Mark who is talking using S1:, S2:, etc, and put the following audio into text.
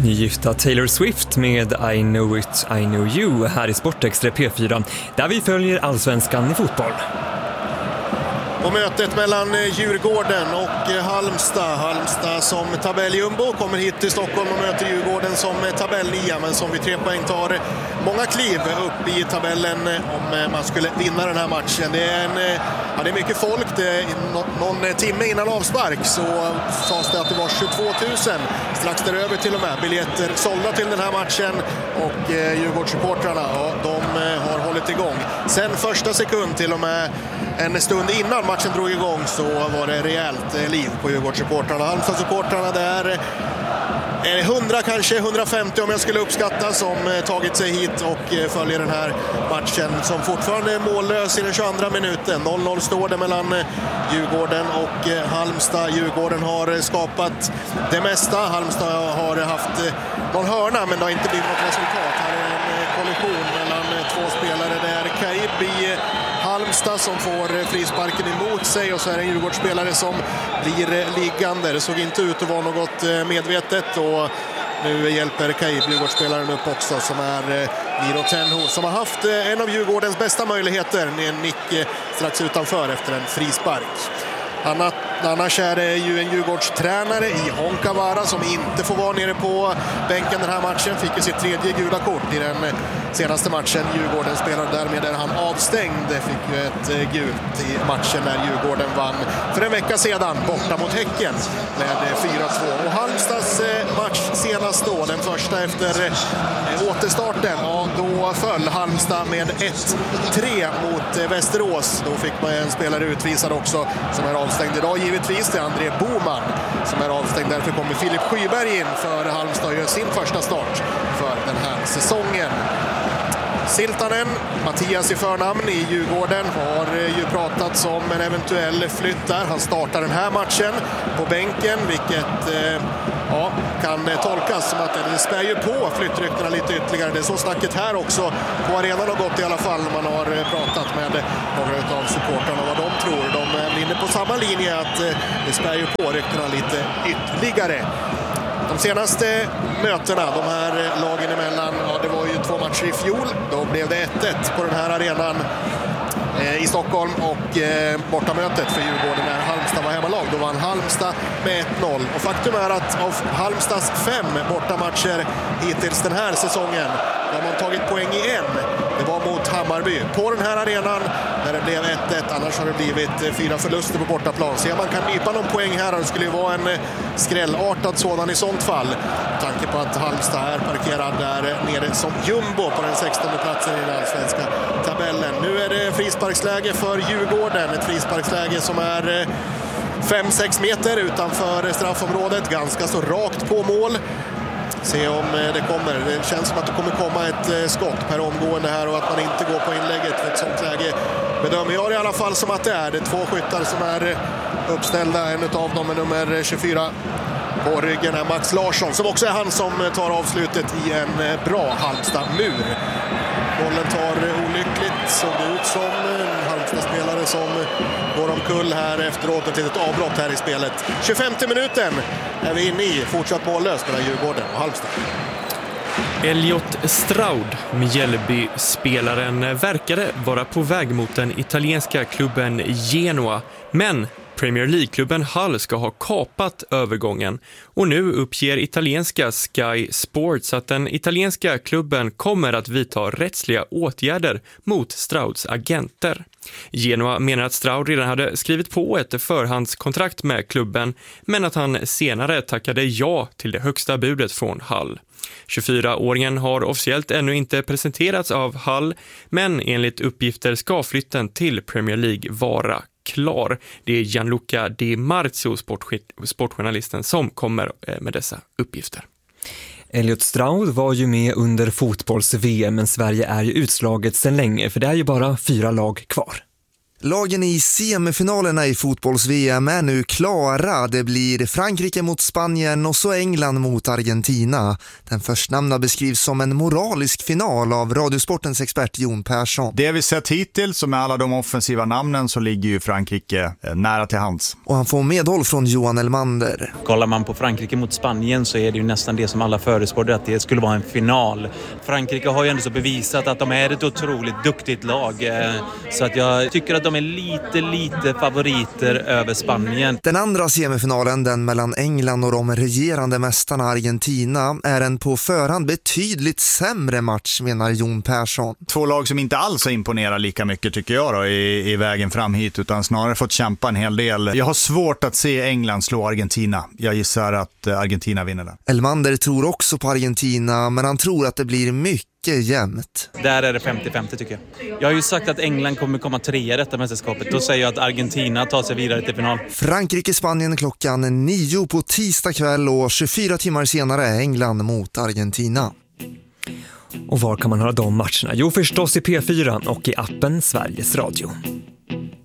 S1: Nygifta Taylor Swift med I Know It, I Know You här i Sportextra P4 där vi följer allsvenskan i fotboll.
S2: Och mötet mellan Djurgården och Halmstad. Halmstad som tabelljumbo kommer hit till Stockholm och möter Djurgården som tabellnia, men som vid 3 poäng tar många kliv upp i tabellen om man skulle vinna den här matchen. Det är mycket folk. Någon timme innan avspark så sades det att det var 22 000, strax däröver till och med, biljetter sålda till den här matchen, och Djurgårdssupportrarna, de har hållit igång. Sen första sekund, till och med en stund innan matchen drog igång, så var det rejält liv på Djurgårdssupportrarna. Halmstad-supportrarna där är 100, kanske 150 om jag skulle uppskatta, som tagit sig hit och följer den här matchen som fortfarande är mållös i den 22 minuten. 0-0 står det mellan Djurgården och Halmstad. Djurgården har skapat det mesta. Halmstad har haft någon hörna, men det har inte blivit något resultat. Här är en kollision mellan två spelare. Det är Kaib i Halmstad som får frisparken emot sig, och så är det en Djurgårdsspelare som blir liggande. Det såg inte ut att vara något medvetet, och nu hjälper Kaib Djurgårdsspelaren upp också, som är Miro Tenho, som har haft en av Djurgårdens bästa möjligheter med en nick strax utanför efter en frispark. Annars är det ju en Djurgårdstränare i Honkavara som inte får vara nere på bänken den här matchen. Fick ju sitt 3:e gula kort i den senaste matchen. Djurgården spelade, därmed är han avstängd. Fick ju ett gult i matchen när Djurgården vann för en vecka sedan borta mot Häcken med 4-2. Och Halmstads match senast då, den första efter återstarten, då föll Halmstad med 1-3 mot Västerås. Då fick man en spelare utvisad också som är avstängd idag. Givetvis det är André Boman som är avstängd. Därför kommer Filip Skyberg in för Halmstad och gör sin första start för den här säsongen. Siltanen, Mattias i förnamn i Djurgården, har ju pratats om en eventuell flytt där. Han startar den här matchen på bänken, vilket kan tolkas som att det spär ju på flyttryktena lite ytterligare. Det är så snacket här också på arenan har gått i alla fall. Man har pratat med några av supportarna vad de tror. De är inne på samma linje, att det spär ju på ryktena lite ytterligare. De senaste mötena, de här lagen emellan, det var ju 2 matcher i fjol. Då blev det 1-1 på den här arenan i Stockholm, och bortamötet för Djurgården när Halmstad var hemmalag, då vann Halmstad med 1-0. Och faktum är att av Halmstads 5 bortamatcher hittills den här säsongen har man tagit poäng i en. Det var mot Hammarby på den här arenan när det blev 1-1. Annars har det blivit 4 förluster på bortaplan. Så man kan nypa någon poäng här. Det skulle ju vara en skrällartad sådan i sånt fall. Tanke på att Halmstad är parkerad där nere som jumbo på den 16:e platsen i den allsvenska tabellen. Nu är det frisparksläge för Djurgården. Ett frisparksläge som är 5-6 meter utanför straffområdet. Ganska så rakt på mål. Se om det kommer. Det känns som att det kommer komma ett skott per omgående här, och att man inte går på inlägget för ett sånt läge bedömer jag i alla fall som att det är 2 skyttar som är uppställda. En av dem är nummer 24 på ryggen är Max Larsson, som också är han som tar avslutet i en bra Halmstad-mur. Bollen tar olyckligt, såg det ut som en Halmstad-spelare som går omkull här efteråt. Ett litet avbrott här i spelet. 25:e minuten är vi inne i, fortsatt mållöst mellan Djurgården och Halmstad.
S1: Elliot Stroud, Mjällby-spelaren, verkade vara på väg mot den italienska klubben Genoa, men Premier League-klubben Hull ska ha kapat övergången, och nu uppger italienska Sky Sports att den italienska klubben kommer att vidta rättsliga åtgärder mot Strouds agenter. Genoa menar att Stroud redan hade skrivit på ett förhandskontrakt med klubben, men att han senare tackade ja till det högsta budet från Hull. 24-åringen har officiellt ännu inte presenterats av Hull, men enligt uppgifter ska flytten till Premier League vara klar. Det är Gianluca Di Marzio, sportjournalisten, som kommer med dessa uppgifter.
S3: Elliot Stroud var ju med under fotbolls-VM, men Sverige är ju utslaget sedan länge, för det är ju bara 4 lag kvar.
S4: Lagen i semifinalerna i fotbolls-VM är nu klara. Det blir Frankrike mot Spanien och så England mot Argentina. Den förstnämnda beskrivs som en moralisk final av Radiosportens expert Jon Persson.
S5: Det vi sett hittills, och med alla de offensiva namnen, så ligger ju Frankrike nära till hands.
S4: Och han får medhåll från Johan Elmander.
S6: Kollar man på Frankrike mot Spanien så är det ju nästan det som alla förespråkade, att det skulle vara en final. Frankrike har ju ändå så bevisat att de är ett otroligt duktigt lag. Så att jag tycker att de är lite favoriter över Spanien.
S4: Den andra semifinalen, den mellan England och de regerande mästarna Argentina, är en på förhand betydligt sämre match, menar Jon Persson.
S5: Två lag som inte alls har imponerat lika mycket, tycker jag då, i vägen fram hit, utan snarare fått kämpa en hel del. Jag har svårt att se England slå Argentina. Jag gissar att Argentina vinner den.
S4: Elmander tror också på Argentina, men han tror att det blir mycket jämnt.
S6: Där är det 50-50 tycker jag. Jag har ju sagt att England kommer komma 3 i detta mästerskapet. Då säger jag att Argentina tar sig vidare till final.
S4: Frankrike-Spanien klockan 9 på tisdag kväll och 24 timmar senare England mot Argentina.
S3: Och var kan man höra de matcherna? Jo, förstås i P4 och i appen Sveriges Radio.